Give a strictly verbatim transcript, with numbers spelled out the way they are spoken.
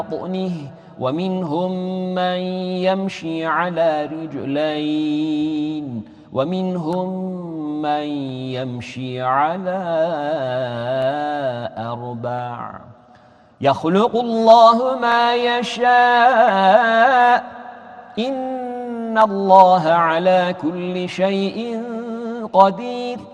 بطنه ومنهم من يمشي على رجلين ومنهم من يمشي على أربع يخلق الله ما يشاء إن الله على كل شيء قدير